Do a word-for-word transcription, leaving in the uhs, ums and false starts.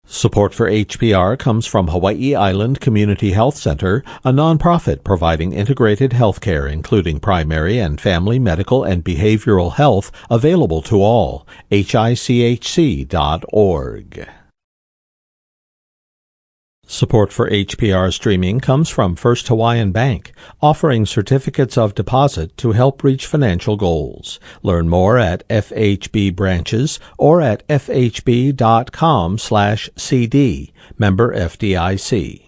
Support for H P R comes from Hawaii Island Community Health Center, a nonprofit providing integrated health care, including primary and family medical and behavioral health, available to all. H I C H C dot org. Support for H P R streaming comes from First Hawaiian Bank, offering certificates of deposit to help reach financial goals. Learn more at F H B branches or at f h b dot com slash c d. Member F D I C.